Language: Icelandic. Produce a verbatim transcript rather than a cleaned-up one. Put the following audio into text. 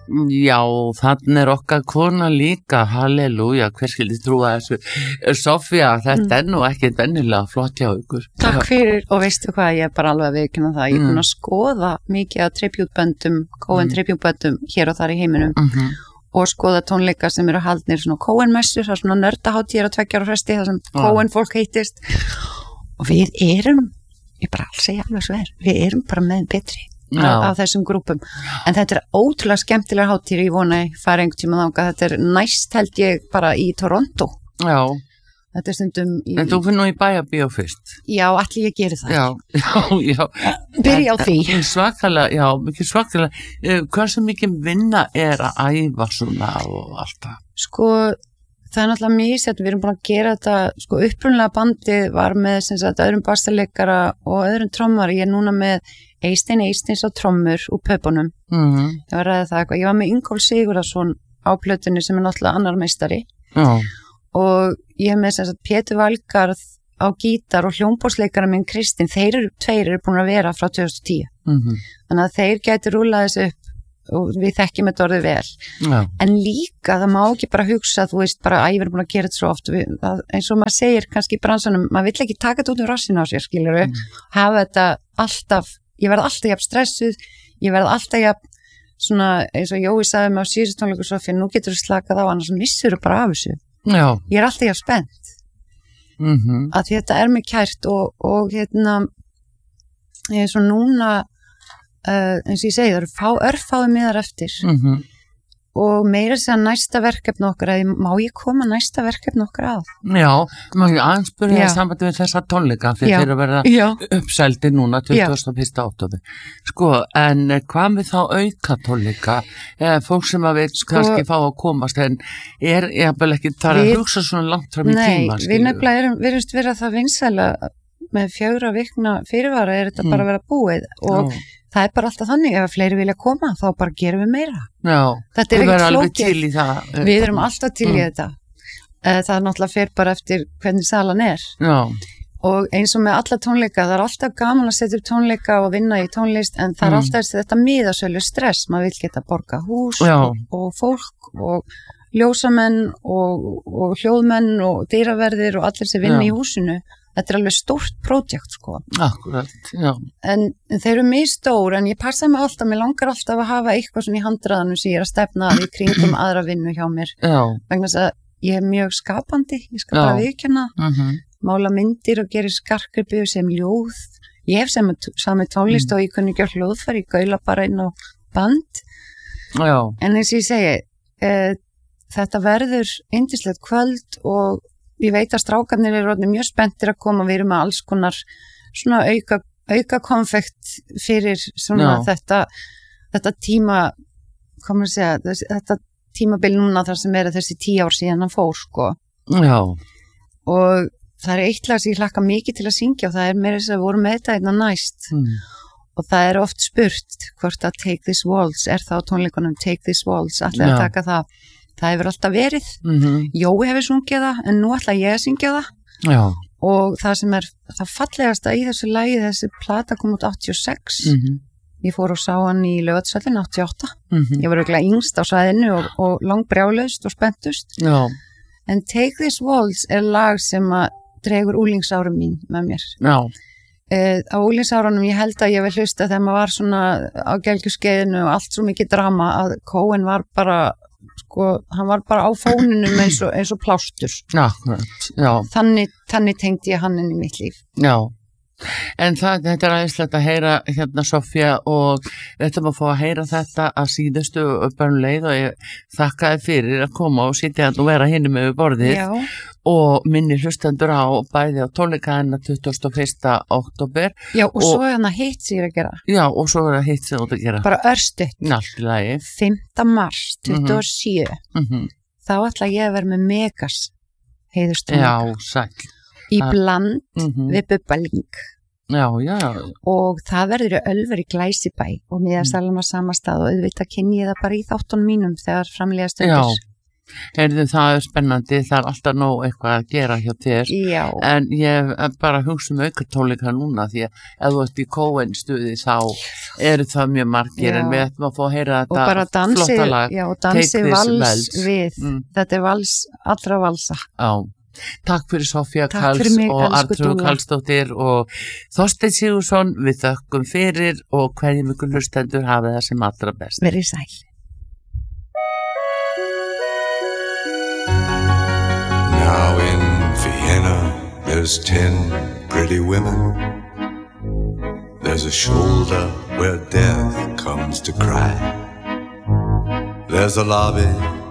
Já, þannig er okkar kona líka, halleluja, hver skildi trúa þessu. Sofía, þetta mm. er nú ekki venjulega flott hjá ykkur. Takk fyrir, og veistu hvað, ég er bara alveg að viðkynna það, ég er búin að skoða mikið af tributeböndum, Cohen mm. tributeböndum hér og þar í heiminum Mm-hmm. og skoða tónleika sem eru haldnir svona Cohen-messur, það er svona nördahátíðar að tveggja ára fresti, það sem Já. Cohen fólk heitist og við erum, ég bara alls segja alveg svo er, við erum bara með betri Af, af þessum grúpum en þetta er ótrúlega skemmtilega hátíð ég vona að fara einhvern tíma þangað þetta er næst held ég bara í Toronto Já, þetta er stundum í... en þú fyrir nú í Bæjarbíó fyrst. Já, allir ég geri það Já, já, já. Byrja á því Svakalega, já, mikið svakalega. Hversu mikið vinna er að æfa svona og allt það? Sko, það er náttúrulega misjætt, við erum búin að gera þetta, sko, upprunlega bandið var með sem sagt öðrum bassaleikara og öðrum trommari, ég er núna með Eystein Eysteins á trommur úr pöpunum. Mm-hmm. Ég var ræðið það eitthvað. Ég var með Ingólf Sigurðarson á plötunni sem er náttúrulega annar meistari. Já. Og ég hef með þess að Pétur Valgarð á gítar og hljómborðsleikara minn Kristinn, þeir eru tveir eru búin að vera frá tvö þúsund og tíu. Mm-hmm. Þannig að þeir gæti rúlað þessu upp og við þekkjum þetta orðið vel. Já. En líka, það má ekki bara hugsa, þú veist, bara að ég verið búin að gera þetta svo oft. Við, það, eins og maður segir kannski í bransanum, maður vill ekki taka þetta út um rassinu á sér, skilur við, mm. hafa þetta alltaf ég verð alltaf jafn stressuð, ég verð alltaf jafn svona, eins og Jói sagði mig á síðustu tónleiku Sofía, nú getur þú slakað á annars missur þú bara af þessu. Já. Ég er alltaf jafn spennt. Mm-hmm. Að þetta er mig kært og, og hérna ég er svo núna uh, eins og ég segi, það eru fá, örfáðu miðar eftir Mm-hmm. og meira segja næsta verkefni okkar eða má ég koma næsta verkefni okkar að? Já, má ég aðeins byrja Já. að sambandi við þessa tónleika fyrir Já. þeir að verða Já. uppseldi núna tuttugasta og fyrsta október. Sko, en hvað með þá auka tónleika? Eða fólk sem að veit Sko- kannski fá að komast en er jafnvel ekki þar að Við- hugsa svona langt fram í Nei, tíma? við nefnilega erum, virðumst vera það vinsæla með fjögra vikna fyrirvara er þetta Mm. bara að vera búið og Já. það er bara alltaf þannig, ef fleiri vilja koma þá bara gerum við meira. Já, Þetta er við ekkert verðum alveg flókið. til í það. Við erum alltaf til í Mm. þetta. Eh, Það er náttúrulega fer bara eftir hvernig salan er Já, og eins og með alla tónleika, það er alltaf gaman að setja upp tónleika og vinna í tónlist en það er Mm. alltaf þetta miðasölu stress, maður vil geta borga hús Já. og, og fólk og ljósamenn og, og hljóðmenn og dýraverðir og allir sem vinna Já. í húsinu. Þetta er alveg stórt prójekt sko. akkurat, já. En, en þeir eru mjög stór en ég passa mig alltaf, mér langar alltaf að hafa eitthvað svona í handraðanum sem ég er að stefna að í kringum aðra vinnu hjá mér. Já. Vegna þess að ég er mjög skapandi, ég skal Já. bara viðkenna, Mm-hmm. mála myndir og gera skarkripi sem ljóð. Ég hef sem sami tónlist Mm. og ég kunni ekki á hljóðfæri, ég gaula bara inn á band. Já, En eins og ég segi, e, þetta verður yndislegt kvöld og ég veit að strákarnir eru orðnir mjög spenntir að koma, við erum með alls konar svona auka, auka konfekt fyrir svona Já. þetta, þetta tíma, komur að segja, þess, þetta tímabil núna þar sem er þessi tíu ár síðan hann fór, sko. já, Og það er eitt lag sem ég hlakka mikið til að syngja og það er meira þess að við vorum með þetta einna næst. mm. Og það er oft spurt hvort að Take This Waltz, er það á tónleikunum Take This Waltz, allir Já. að taka það. Það hefur alltaf verið. Mm-hmm. Jói hefur sungið það, en nú ætla ég að syngja það. Já, Og það sem er það fallegasta í þessu lagi, þessi plata kom út áttatíu og sex. mm-hmm. Ég fór og sá hann í Laugardalshöllin áttatíu og átta. Mm-hmm. Ég var örugglega yngst á svæðinu og, og langbrjálaust og spenntust. Já, En Take This Waltz er lag sem að dregur úlingsárum mín með mér. já, Uh, á úlingsárunum ég held að ég vil hlusta þegar maður var svona á gelgjuskeiðinu og allt svo mikið drama að Cohen var bara sko, hann var bara á fóninum eins og, eins og plástur. akkurat, já. Þannig, þannig tengdi ég hann inn í mitt líf. Já, en það, þetta er aðeinslegt að heyra hérna Sofía og þetta maður fá að heyra þetta að síðustu bara um leið og ég þakka þér fyrir að koma og sitja hérna og vera hinni með borðið Já, og minni hlustendur á bæði á tónleika hennar tuttugasta og fyrsta október. já og, Og- svo er hann að hitt sér að gera. Já, og svo er það hitt sem þú ert að gera. Bara örstutt, Allt í lagi. fimmta mars tuttugu og sjö, Mm-hmm. þá ætla ég að vera með Megas heiðurstónleika Já, sæll. í að- bland Mm-hmm. við Bubba Ling. Já, já, Og það verður í Ölver í Glæsibæ og mér að salma sama stað og auðvitað kynni ég það bara í þáttunum mínum þegar framlega já, stundir. Heyrðu, það er spennandi, það er alltaf nóg eitthvað að gera hjá þér. Já. En ég bara hugsa um aukatónleika núna því að ef þú ert í Cohen stuði þá eru það mjög margir Já. en við ætlum að fá að heyra Og bara þetta dansi, flotta lag. já, dansi Take this vals Vals. við, Mm. þetta er vals, allra valsa. Já. Takk fyrir Sofía Takk Karls fyrir mig, og elsku Arnþrúður Dúlla. Karlsdóttir og Þorsteinn Sigurðsson, við þökkum fyrir og hverjum ykkur hlustendur hafi það sem allra best. Verið sæl. Now in Vienna, there's ten pretty women. There's a shoulder where death comes to cry. There's a lobby